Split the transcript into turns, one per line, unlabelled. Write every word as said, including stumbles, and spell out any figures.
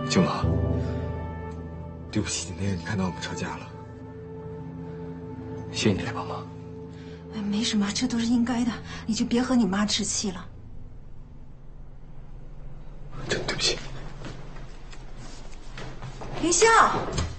舅妈，对不起，今天看到我们吵架了，谢谢你来帮忙。
哎，没什么，这都是应该的，你就别和你妈置气了。
真对不起。
林笑。